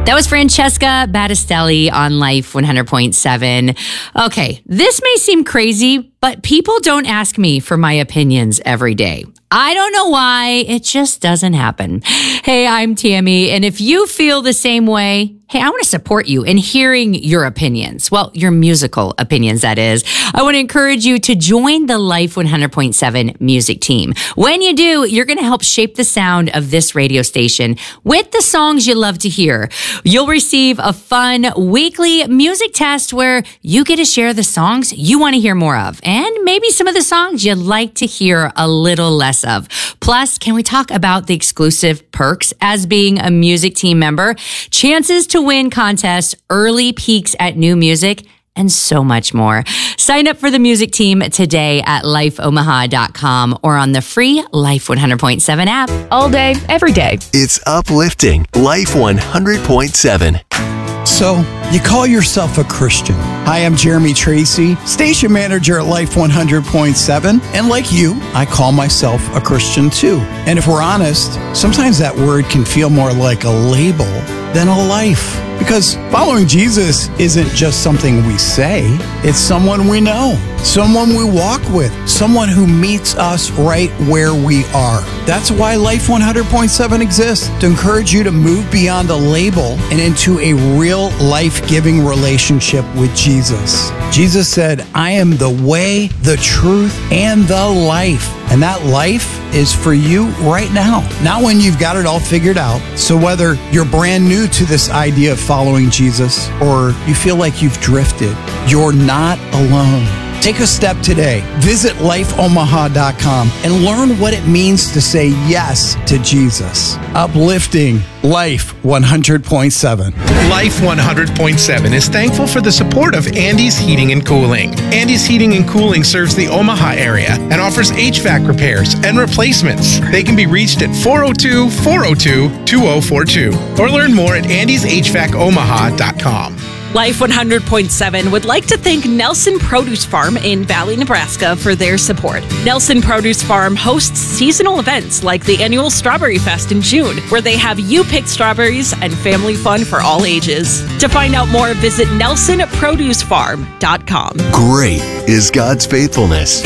That was Francesca Battistelli on Life 100.7. Okay, this may seem crazy, but people don't ask me for my opinions every day. I don't know why, it just doesn't happen. Hey, I'm Tammy, and if you feel the same way, hey, I want to support you in hearing your opinions. Well, your musical opinions, that is. I want to encourage you to join the Life 100.7 music team. When you do, you're going to help shape the sound of this radio station with the songs you love to hear. You'll receive a fun weekly music test where you get to share the songs you want to hear more of, and maybe some of the songs you'd like to hear a little less of. Plus, can we talk about the exclusive perks as being a music team member? Chances to win contests, early peeks at new music, and so much more. Sign up for the music team today at lifeomaha.com or on the free Life 100.7 app. All day, every day. It's uplifting. Life 100.7. So, you call yourself a Christian. Hi, I'm Jeremy Tracy, station manager at Life 100.7. And like you, I call myself a Christian too. And if we're honest, sometimes that word can feel more like a label than a life. Because following Jesus isn't just something we say, it's someone we know, someone we walk with, someone who meets us right where we are. That's why Life 100.7 exists, to encourage you to move beyond a label and into a real life-giving relationship with Jesus. Jesus said, I am the way, the truth, and the life. And that life is for you right now, not when you've got it all figured out. So whether you're brand new to this idea of following Jesus or you feel like you've drifted, you're not alone. Take a step today. Visit lifeomaha.com and learn what it means to say yes to Jesus. Uplifting Life 100.7. Life 100.7 is thankful for the support of Andy's Heating and Cooling. Andy's Heating and Cooling serves the Omaha area and offers HVAC repairs and replacements. They can be reached at 402-402-2042 or learn more at andyshvacomaha.com. Life 100.7 would like to thank Nelson Produce Farm in Valley, Nebraska for their support. Nelson Produce Farm hosts seasonal events like the annual Strawberry Fest in June, where they have you-picked strawberries and family fun for all ages. To find out more, visit nelsonproducefarm.com. Great is God's faithfulness.